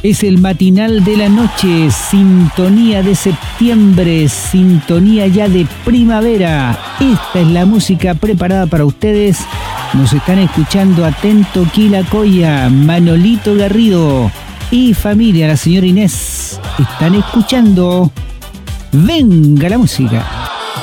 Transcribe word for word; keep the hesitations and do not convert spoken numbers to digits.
Es el matinal de la noche, sintonía de septiembre, sintonía ya de primavera. Esta es la música preparada para ustedes. Nos están escuchando atento Quilacoya, Manolito Garrido y familia, la señora Inés. Están escuchando Venga la Música.